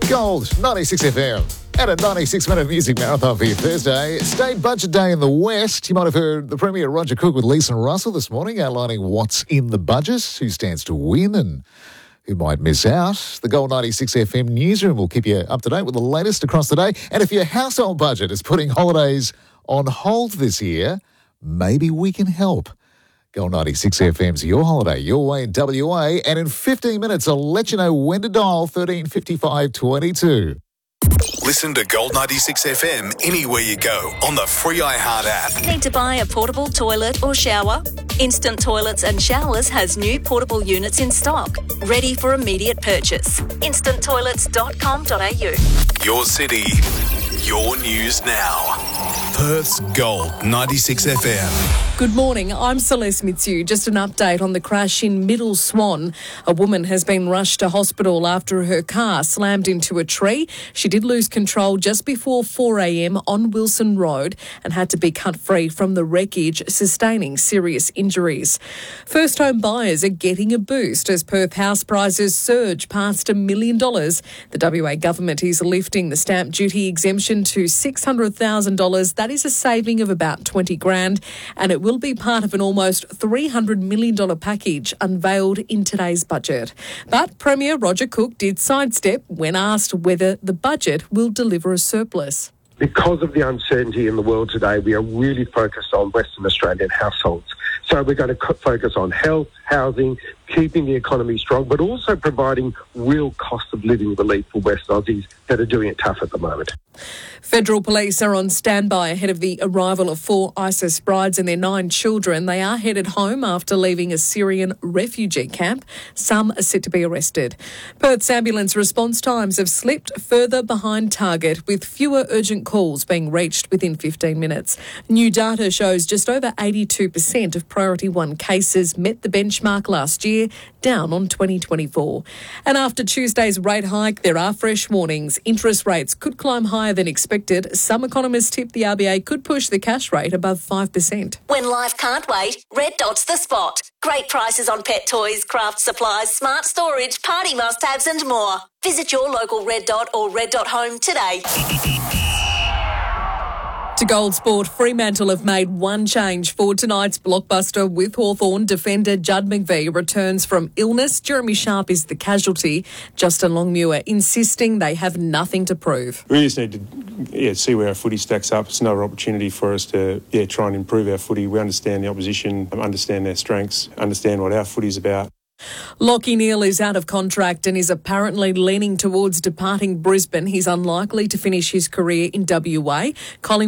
Gold, 96 FM. And a 96-minute music marathon for you Thursday. State Budget Day in the West. You might have heard the Premier Roger Cook with Lisa Russell this morning outlining what's in the budget, who stands to win and who might miss out. The Gold 96 FM newsroom will keep you up to date with the latest across the day. And if your household budget is putting holidays on hold this year, maybe we can help. Gold 96 FM's Your Holiday, Your Way in WA. And in 15 minutes, I'll let you know when to dial 135522. Listen to Gold 96 FM anywhere you go on the free iHeart app. Need to buy a portable toilet or shower? Instant Toilets and Showers has new portable units in stock, ready for immediate purchase. instanttoilets.com.au. Your city, your news now. Perth's Gold 96 FM. Good morning, I'm Celeste Mitsu. Just an update on the crash in Middle Swan. A woman has been rushed to hospital after her car slammed into a tree. She did lose control just before 4 a.m. on Wilson Road and had to be cut free from the wreckage, sustaining serious injuries. First home buyers are getting a boost as Perth house prices surge past $1 million. The WA government is lifting the stamp duty exemption to $600,000. That is a saving of about $20,000, and it will be part of an almost $300 million package unveiled in today's budget. But Premier Roger Cook did sidestep when asked whether the budget will deliver a surplus. Because of the uncertainty in the world today, we are really focused on Western Australian households. So we're going to focus on health, housing, keeping the economy strong, but also providing real cost of living relief for West Aussies that are doing it tough at the moment. Federal police are on standby ahead of the arrival of 4 ISIS brides and their 9 children. They are headed home after leaving a Syrian refugee camp. Some are set to be arrested. Perth's ambulance response times have slipped further behind target, with fewer urgent calls being reached within 15 minutes. New data shows just over 82% of Priority 1 cases met the benchmark last year, down on 2024. And after Tuesday's rate hike, there are fresh warnings. Interest rates could climb higher than expected. Some economists tip the RBA could push the cash rate above 5%. When life can't wait, Red Dot's the spot. Great prices on pet toys, craft supplies, smart storage, party must-haves and more. Visit your local Red Dot or Red Dot Home today. To Gold Sport, Fremantle have made one change for tonight's blockbuster with Hawthorn. Defender Judd McVie returns from illness. Jeremy Sharp is the casualty. Justin Longmuir insisting they have nothing to prove. We just need to see where our footy stacks up. It's another opportunity for us to try and improve our footy. We understand the opposition, understand their strengths, understand what our footy's about. Lachie Neale is out of contract and is apparently leaning towards departing Brisbane. He's unlikely to finish his career in WA.